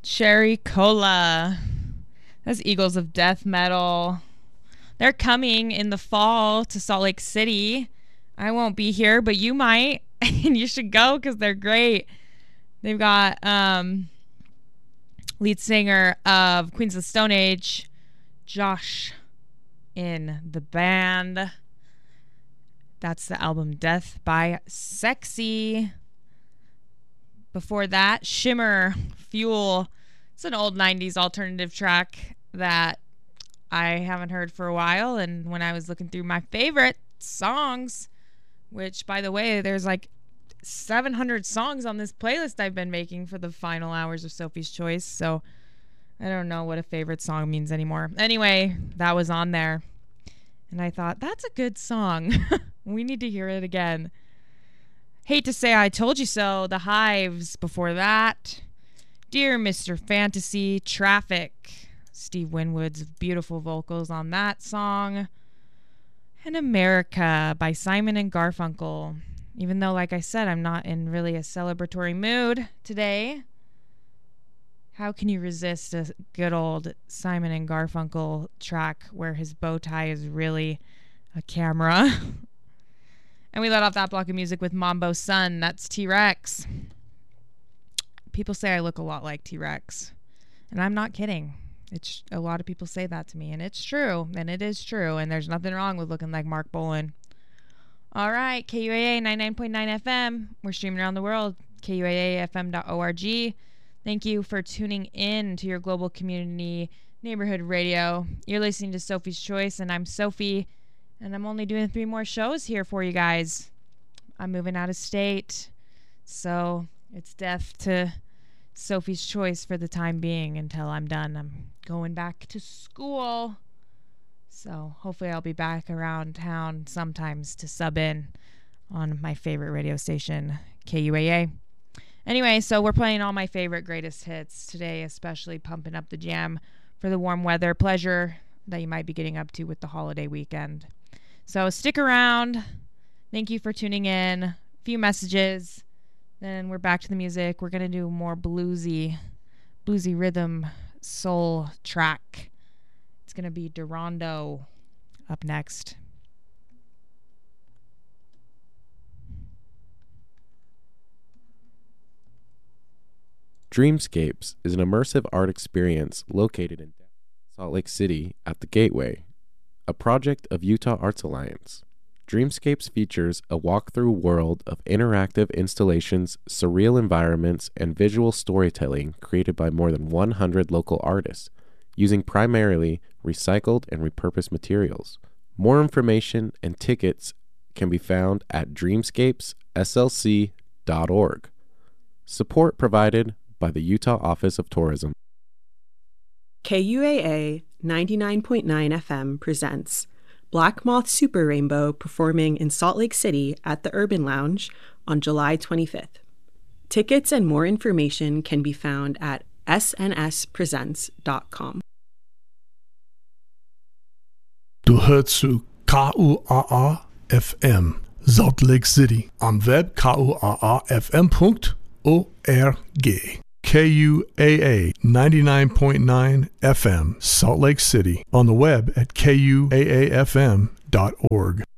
Cherry Cola. That's Eagles of Death Metal. They're coming in the fall to Salt Lake City. I won't be here, but you might. And you should go because they're great. They've got lead singer of Queens of the Stone Age, Josh, in the band. That's the album Death by Sexy. Before that, Shimmer, Fuel. It's an old 90s alternative track that I haven't heard for a while. And when I was looking through my favorite songs, which, by the way, there's like 700 songs on this playlist I've been making for the final hours of Sophie's Choice. So I don't know what a favorite song means anymore. Anyway, that was on there. And I thought, that's a good song. We need to hear it again. Hate to Say I Told You So, The Hives before that. Dear Mr. Fantasy, Traffic. Steve Winwood's beautiful vocals on that song. And America by Simon and Garfunkel. Even though, like I said, I'm not in really a celebratory mood today. How can you resist a good old Simon and Garfunkel track where his bow tie is really a camera? And we let off that block of music with Mambo Sun. That's T-Rex. People say I look a lot like T-Rex. And I'm not kidding. It's a lot of people say that to me. And it's true. And it is true. And there's nothing wrong with looking like Mark Bolan. All right. KUAA 99.9 FM. We're streaming around the world. KUAAFM.org. Thank you for tuning in to your global community neighborhood radio. You're listening to Sophie's Choice. And I'm Sophie. And I'm only doing 3 more shows here for you guys. I'm moving out of state. So it's death to Sophie's Choice for the time being until I'm done. I'm going back to school. So hopefully I'll be back around town sometimes to sub in on my favorite radio station, KUAA. Anyway, so we're playing all my favorite greatest hits today, especially pumping up the jam for the warm weather pleasure that you might be getting up to with the holiday weekend. So stick around. Thank you for tuning in. A few messages. Then we're back to the music. We're going to do more bluesy rhythm soul track. It's going to be Durando up next. Dreamscapes is an immersive art experience located in Salt Lake City at the Gateway, a project of Utah Arts Alliance. Dreamscapes features a walk-through world of interactive installations, surreal environments, and visual storytelling created by more than 100 local artists, using primarily recycled and repurposed materials. More information and tickets can be found at dreamscapesslc.org. Support provided by the Utah Office of Tourism. KUAA 99.9 FM presents Black Moth Super Rainbow performing in Salt Lake City at the Urban Lounge on July 25th. Tickets and more information can be found at snspresents.com. Du hörst zu KUAA FM Salt Lake City am Web kuaafm.org. KUAA 99.9 FM Salt Lake City on the web at kuaafm.org.